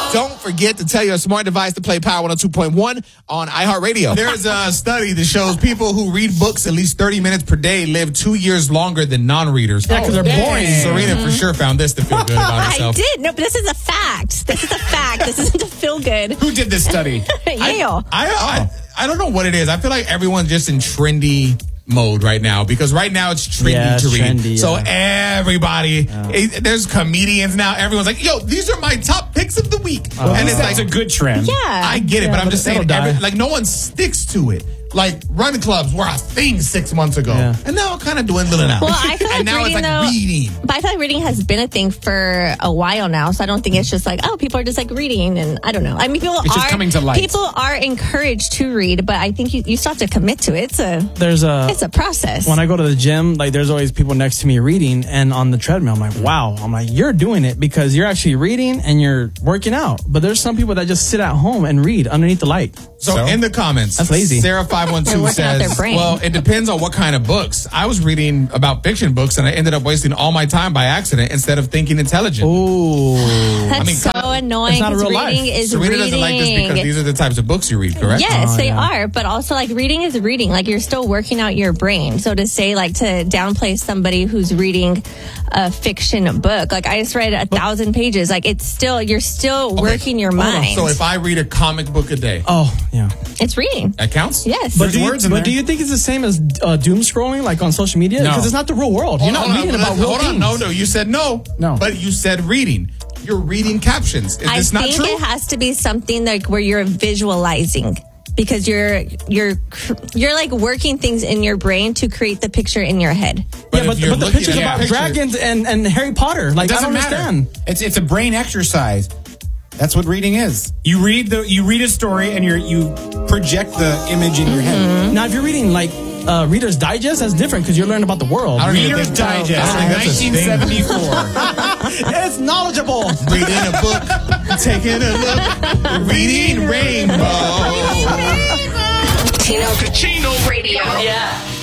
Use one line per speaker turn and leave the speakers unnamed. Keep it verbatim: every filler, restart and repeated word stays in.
Don't forget to tell your smart device to play Power one oh two point one on iHeartRadio. There's a study that shows people who read books at least thirty minutes per day live two years longer than non-readers.
Yeah, because
oh,
they're boring.
Serena for sure found this to feel good about herself.
I did. No, but this is a fact. This is a fact. This isn't to feel good.
Who did this study?
Yale.
I, I, I, I don't know what it is. I feel like everyone's just in trendy mode right now because right now it's trendy
yeah,
to read.
Trendy,
so
yeah.
everybody, it, there's comedians now. Everyone's like, yo, these are my top picks of the week.
Well,
and it's
that's
like
a good trend.
Yeah.
I get it,
Yeah,
but I'm
but
just
it'll
saying, every,
die.
like no one sticks to it. Like run clubs were a thing six months ago,
Yeah.
and now kind of dwindling out.
Well, I feel like
and now
reading,
it's like
though,
reading.
But I feel like reading has been a thing for a while now, so I don't think it's just like, oh, people are just like reading, and I don't know. I mean, people
It's
are
just coming to light.
people are encouraged to read, but I think you, you still have to commit to it. It's a
There's a
it's a process.
when I go to the gym, like there's always people next to me reading, and on the treadmill, I'm like, wow. I'm like, you're doing it because you're actually reading and you're working out. But there's some people that just sit at home and read underneath the light.
So,
So?
in the comments,
That's lazy.
Sarah five one
They're
two
working out their
says,
brain.
well, it depends on what kind of books. I was reading about fiction books and I ended up wasting all my time by accident instead of thinking intelligent.
Ooh.
That's
I mean,
so
kind of-
annoying.
it's not a
'cause
real life.
reading is
Serena
reading.
doesn't like this because these are the types of books you read, correct?
Yes,
Oh,
they
yeah.
are. But also, like, reading is reading. Like, you're still working out your brain. So to say, like, to downplay somebody who's reading a fiction book, like, I just read a thousand pages. Like, it's still, you're still
Okay,
working your
hold on.
mind.
So if I read a comic book a day,
Oh, yeah.
It's reading.
that counts?
Yes.
But,
There's
do you,
words in
but
there.
do you think it's the same as uh, doom scrolling, like on social media?
No.
Because it's not the real world. You're not
Hold on,
reading
hold
about
on,
real
hold on.
things.
No, no, you said no.
No.
But you said reading. You're reading captions. Is
I
this not
think
true?
it has to be something like where you're visualizing. Because you're you're cr- you're like working things in your brain to create the picture in your head.
But
yeah,
if
but,
you're
but the
looking
picture's
at a
about
picture-
dragons and, and Harry Potter. Like, I
Doesn't
don't
matter.
understand.
It's it's a brain exercise. That's what reading is. You read the you read a story and you you project the image in your head.
Now, if you're reading, like, uh, Reader's Digest, that's different because you're learning about the world.
I don't even
Reader's
think-
Digest,
I don't think that's a thing.
nineteen seventy-four.
It's knowledgeable.
Reading a book, taking a look, reading Rainbow.
Chino Radio. Yeah.